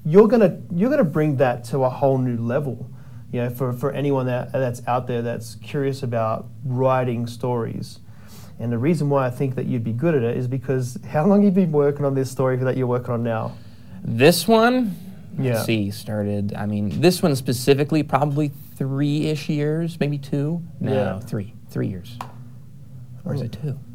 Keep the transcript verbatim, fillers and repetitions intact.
you're gonna you're gonna bring that to a whole new level. You know, for, for anyone that that's out there that's curious about writing stories. And the reason why I think that you'd be good at it is because how long have you been working on this story that you're working on now? This one, Yeah. let's see, started, I mean, this one specifically, probably three-ish years, maybe two? No, Yeah. three. Three years. Or is it two?